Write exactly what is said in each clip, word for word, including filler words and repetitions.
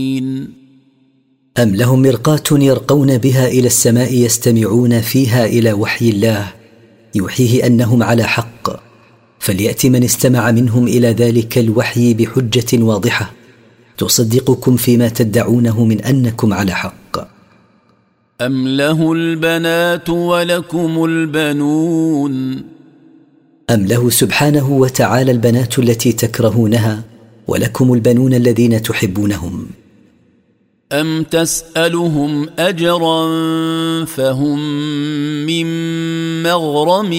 أم لهم مرقاة يرقون بها إلى السماء يستمعون فيها إلى وحي الله يوحيه أنهم على حق، فليأت من استمع منهم إلى ذلك الوحي بحجة واضحة تصدقكم فيما تدعونه من أنكم على حق. أم له البنات ولكم البنون أم له سبحانه وتعالى البنات التي تكرهونها ولكم البنون الذين تحبونهم. أم تسألهم أجرا فهم من مغرم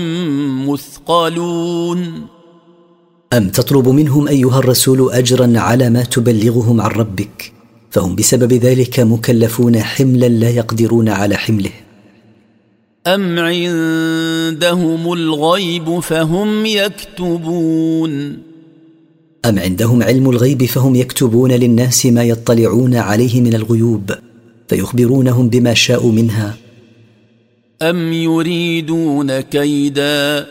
مثقلون أم تطلب منهم أيها الرسول أجرا على ما تبلغهم عن ربك فهم بسبب ذلك مكلفون حملا لا يقدرون على حمله. أم عندهم الغيب فهم يكتبون أم عندهم علم الغيب فهم يكتبون للناس ما يطلعون عليه من الغيوب فيخبرونهم بما شاءوا منها. أم يريدون كيدا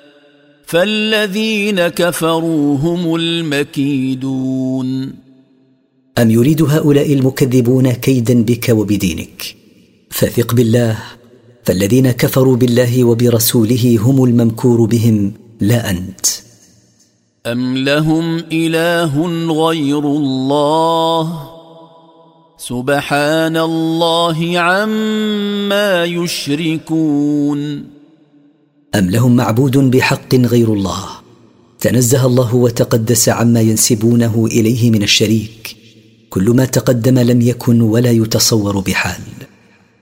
فالذين كفروا هم المكيدون أم يريد هؤلاء المكذبون كيدا بك وبدينك فثق بالله فالذين كفروا بالله وبرسوله هم الممكور بهم لا أنت. أم لهم إله غير الله سبحان الله عما يشركون أم لهم معبود بحق غير الله تنزه الله وتقدس عما ينسبونه إليه من الشريك، كل ما تقدم لم يكن ولا يتصور بحال.